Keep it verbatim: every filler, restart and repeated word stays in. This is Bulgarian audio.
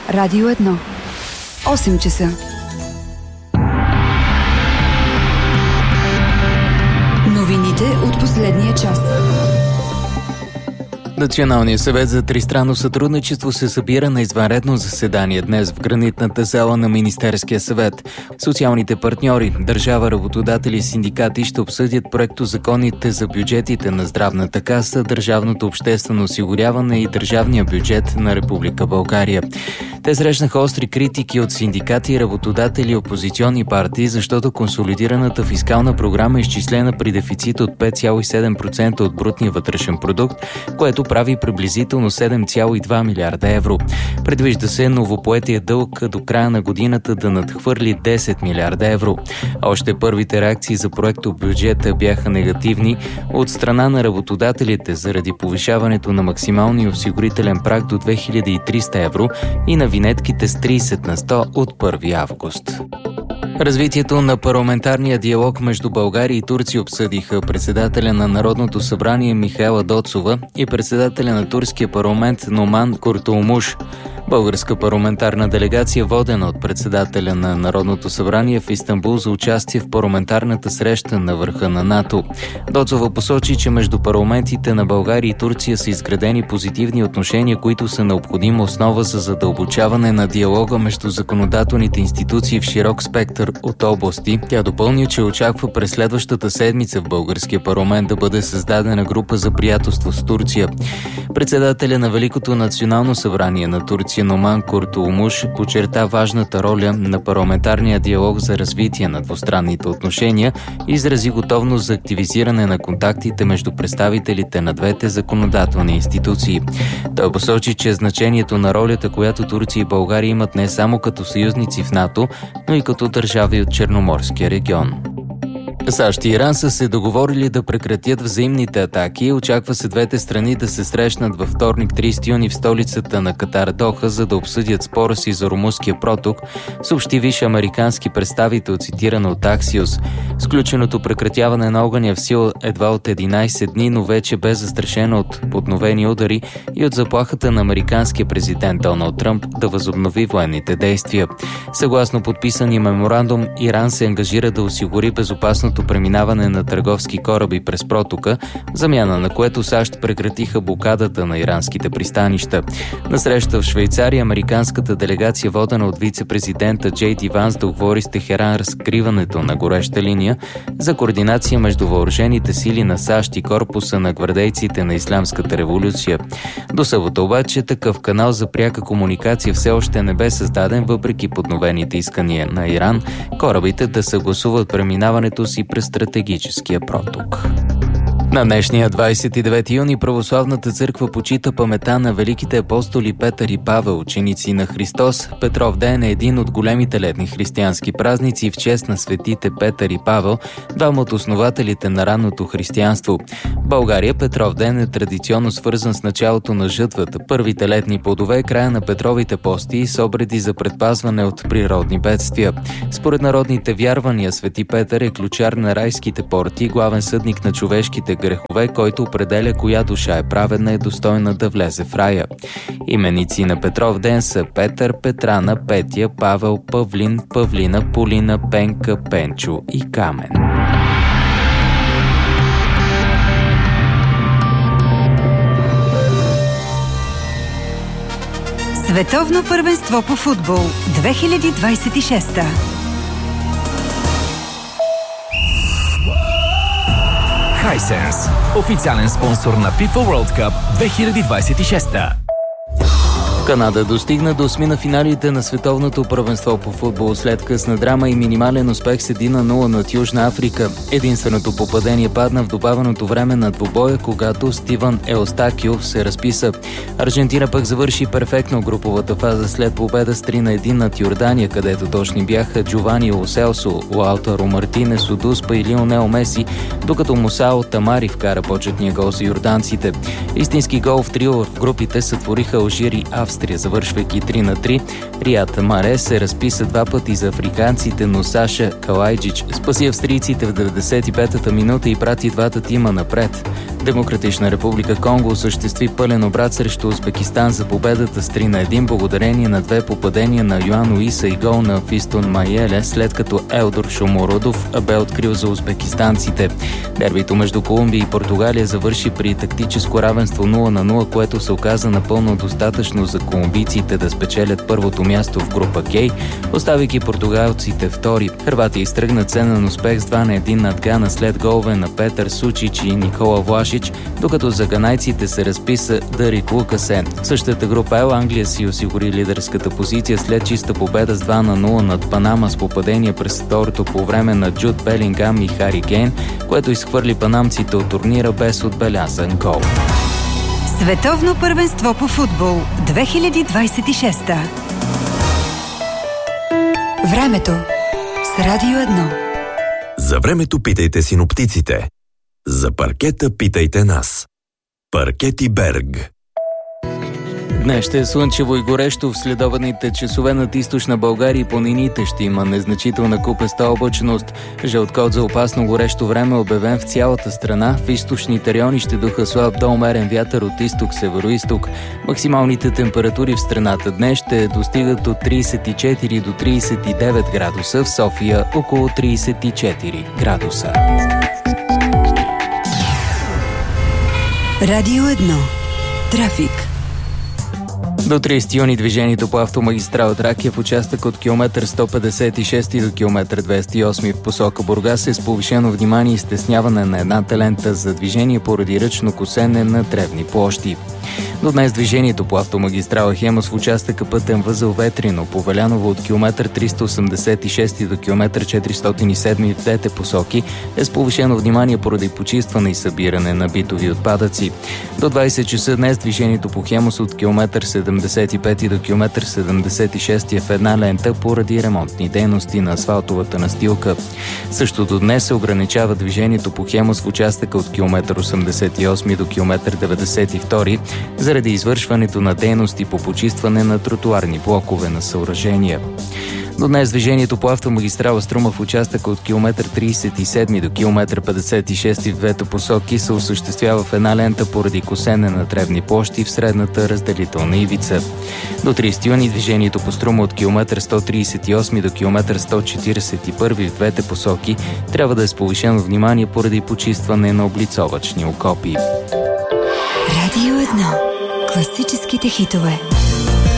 Радио едно. осем часа. Новините от последния час. Националният съвет за тристранно сътрудничество се събира на извънредно заседание днес в гранитната зала на Министерския съвет. Социалните партньори, държава, работодатели и синдикати ще обсъдят проектозаконите за бюджетите на Здравната каса, държавното обществено осигуряване и държавния бюджет на Република България. Те срещнаха остри критики от синдикати, работодатели и опозиционни партии, защото консолидираната фискална програма е изчислена при дефицит от пет цяло и седем процента от брутния вътрешен продукт, което прави приблизително седем цяло и два милиарда евро. Предвижда се новопоетия дълг до края на годината да надхвърли десет милиарда евро. Още първите реакции за проекто бюджета бяха негативни от страна на работодателите заради повишаването на максималния осигурителен праг до две хиляди и триста евро и на винетките с трийсет на сто от първи август. Развитието на парламентарния диалог между България и Турция обсъдиха председателя на Народното събрание Михаела Доцова и председателя на турския парламент Номан Куртулмуш. Българска парламентарна делегация, водена от председателя на Народното събрание в Истанбул за участие в парламентарната среща на върха на НАТО. Доцова посочи, че между парламентите на България и Турция са изградени позитивни отношения, които са необходима основа за задълбочаване на диалога между законодателните институции в широк спектър от области. Тя допълни, че очаква през следващата седмица в българския парламент да бъде създадена група за приятелство с Турция. Председателя на Великото национално събрание на Турция Номан Куртулмуш подчерта важната роля на парламентарния диалог за развитие на двустранните отношения и изрази готовност за активизиране на контактите между представителите на двете законодателни институции. Той посочи, че значението на ролята, която Турция и България имат не само като съюзници в НАТО, но и като държави от Черноморския регион. САЩ и Иран са се договорили да прекратят взаимните атаки и очаква се двете страни да се срещнат във вторник трийсети юни в столицата на Катар Доха, за да обсъдят спора си за Румунския проток, съобщи висш американски представител, цитиран от Аксиос. Сключеното прекратяване на огъня е в сила едва от единайсет дни, но вече бе застрашено от подновени удари и от заплахата на американския президент Доналд Тръмп да възобнови военните действия. Съгласно подписания меморандум, Иран се ангажира да осигури безопасното преминаване на търговски кораби през протока, в замяна на което САЩ прекратиха блокадата на иранските пристанища. На среща в Швейцария американската делегация, водена от вице-президента Джей Ди Ванс, договори с Техеран разкриването на гореща линия за координация между въоръжените сили на САЩ и корпуса на гвардейците на Ислямската революция. До събота обаче такъв канал за пряка комуникация все още не бе създаден, въпреки подновените искания на Иран корабите да съгласуват преминаването си през стратегическия проток. На днешния двайсет и девети юни православната църква почита памета на великите апостоли Петър и Павел, ученици на Христос. Петров ден е един от големите летни християнски празници в чест на светите Петър и Павел, двама от основателите на ранното християнство. В България Петров ден е традиционно свързан с началото на жътвата, първите летни плодове, края на Петровите пости и с обреди за предпазване от природни бедствия. Според народните вярвания, свети Петър е ключар на райските порти, главен съдник на човешките грехове, който определя коя душа е праведна и достойна да влезе в рая. Именици на Петров ден са Петър, Петрана, Петя, Павел, Павлин, Павлина, Полина, Пенка, Пенчо и Камен. Световно първенство по футбол две хиляди двайсет и шеста. Hisense, официален спонсор на FIFA World Cup две хиляди двайсет и шеста. Канада достигна до осми на финалите на световното първенство по футбол след късна драма и минимален успех с един на нула над Южна Африка. Единственото попадение падна в добавеното време на двубоя, когато Стивън Еустакио се разписа. Аржентина пък завърши перфектно груповата фаза след победа с три на едно над Йордания, където точни бяха Джовани Ло Селсо, Лаутаро Мартинес от Успа и Лионел Меси, докато Мусао Тамари вкара почетния гол за йорданците. Истински гол в трио в групите сътвориха Алжир и Австрия, завършвайки три на три. Рият Марес се разписа два пъти за африканците, но Саша Калайджич спаси австрийците в деветдесет и петата минута и прати двата тима напред. Демократична република Конго осъществи пълен обрат срещу Узбекистан за победата с три на едно благодарение на две попадения на Йоан Уиса и гол на Фистон Майеле, след като Елдор Шомородов бе открил за узбекистанците. Дербито между Колумбия и Португалия завърши при тактическо равенство нула на нула, което се оказа напълно достатъчно за колумбийците да спечелят първото място в група Гей, оставяйки португалците втори. Хърватия изтръгна ценен успех с два на едно над Гана след голове на Петър Сучич и Никола Влашич, докато за ганайците се разписа Дарик Лукасен. В същата група Ел Англия си осигури лидерската позиция след чиста победа с два на нула над Панама с попадение през второто по време на Джуд Белингам и Хари Кейн, което изхвърли панамците от турнира без отбелязан гол. Световно първенство по футбол две хиляди двадесет и шеста. Времето с Радио едно. За времето питайте синоптиците. За паркета питайте нас. Паркети Берг. Днес ще е слънчево и горещо. В следобедните часове над източна България и планините ще има незначителна купеста облачност. Жълт код за опасно горещо време обявен в цялата страна. В източните райони ще духа слаб до умерен вятър от изток-североизток. Максималните температури в страната днес ще достигат от тридесет и четири до тридесет и девет градуса, в София около тридесет и четири градуса. Радио едно. Трафик. До тридесети юни движението по автомагистрала Тракия в участък от километър сто петдесет и шест до километър двеста и осем в посока Бургас е с повишено внимание и стесняване на едната лента за движение поради ръчно косене на древни площи. До днес движението по автомагистрала Хемус в участъка пътен възел Ветрино по Валяново от километър триста осемдесет и шест до километър четиристотин и седем в двете посоки е с повишено внимание поради почистване и събиране на битови отпадъци. До двадесет часа днес движението по Хемус от километър седемдесет и пет до километър седемдесет и шест е в една лента поради ремонтни дейности на асфалтовата настилка. Същото днес се ограничава движението по Хемус в участъка от километър осемдесет и осем до километър деветдесет и два заради извършването на дейности по почистване на тротуарни блокове на съоръжения. До днес движението по автомагистрала Струма в участъка от километър тридесет и седем до километър петдесет и шест в двете посоки се осъществява в една лента поради косене на древни площи в средната разделителна ивица. До тридесети юни движението по Струма от километър сто тридесет и осем до километър сто четиридесет и първи в двете посоки трябва да е с повишено внимание поради почистване на облицовъчни окопи. Радио едно. Класическите хитове.